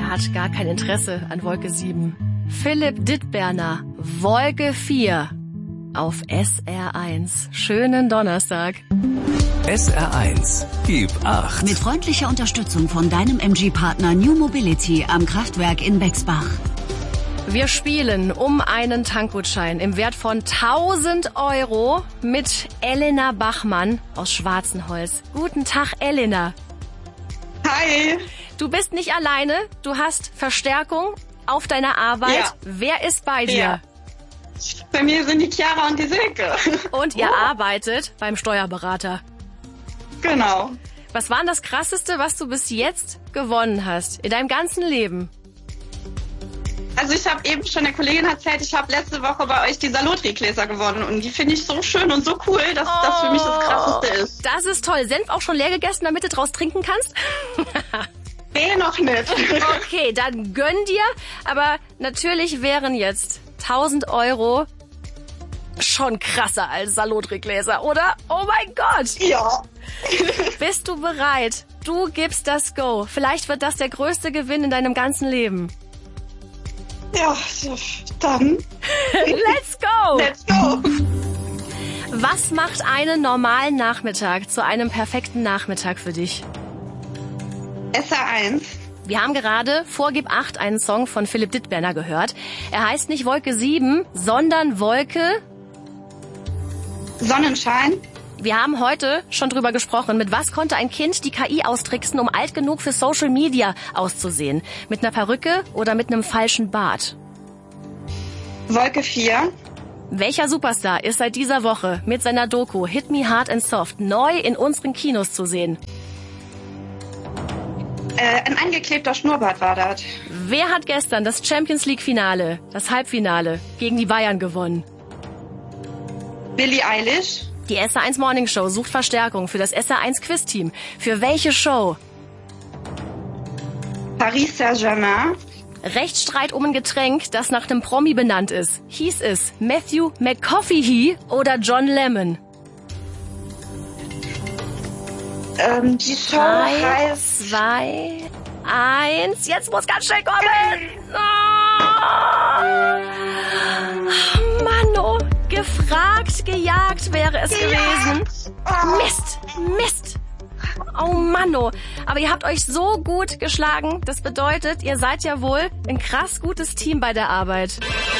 der hat gar kein Interesse an Wolke 7. Philipp Dittberner, Wolke 4 auf SR1. Schönen Donnerstag. SR1, gib 8. Mit freundlicher Unterstützung von deinem MG-Partner New Mobility am Kraftwerk in Bexbach. Wir spielen um einen Tankgutschein im Wert von 1000 Euro mit Elena Bachmann aus Schwarzenholz. Guten Tag, Elena. Hi. Du bist nicht alleine, du hast Verstärkung auf deiner Arbeit. Ja. Wer ist bei dir? Ja. Bei mir sind die Chiara und die Silke. Und ihr arbeitet beim Steuerberater. Genau. Was war denn das Krasseste, was du bis jetzt gewonnen hast in deinem ganzen Leben? Also ich habe eben schon der Kollegin erzählt, ich habe letzte Woche bei euch die Salotri-Gläser gewonnen und die finde ich so schön und so cool, dass das für mich das Krasseste ist. Das ist toll. Senf auch schon leer gegessen, damit du draus trinken kannst? Nee, noch nicht. Okay, dann gönn dir. Aber natürlich wären jetzt 1000 Euro schon krasser als Salotri-Gläser, oder? Oh mein Gott! Ja. Bist du bereit? Du gibst das Go. Vielleicht wird das der größte Gewinn in deinem ganzen Leben. Ja, dann. Let's go! Let's go! Was macht einen normalen Nachmittag zu einem perfekten Nachmittag für dich? SR1. Wir haben gerade vor Gib 8 einen Song von Philipp Dittberner gehört. Er heißt nicht Wolke 7, sondern Wolke... Sonnenschein. Wir haben heute schon drüber gesprochen, mit was konnte ein Kind die KI austricksen, um alt genug für Social Media auszusehen? Mit einer Perücke oder mit einem falschen Bart? Wolke 4. Welcher Superstar ist seit dieser Woche mit seiner Doku Hit Me Hard and Soft neu in unseren Kinos zu sehen? Ein angeklebter Schnurrbart war das. Wer hat gestern das Champions League Finale, das Halbfinale, gegen die Bayern gewonnen? Billie Eilish. Die SR1 Morning Show sucht Verstärkung für das SR1 Quiz-Team. Für welche Show? Paris Saint-Germain. Rechtsstreit um ein Getränk, das nach dem Promi benannt ist. Hieß es Matthew McConaughey oder John Lemon? Die Show heißt... 2, 1. Jetzt muss ganz schnell kommen. Oh, Mann, oh. Gefragt, gejagt wäre es gewesen. Mist. Oh Mann, oh. Aber ihr habt euch so gut geschlagen. Das bedeutet, ihr seid ja wohl ein krass gutes Team bei der Arbeit.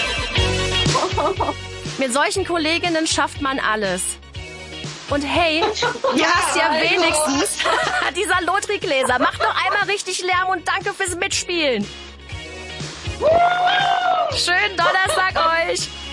Mit solchen Kolleginnen schafft man alles. Und hey, du hast ja wenigstens die Salotri-Gläser. Macht doch einmal richtig Lärm und danke fürs Mitspielen. Schönen Donnerstag euch.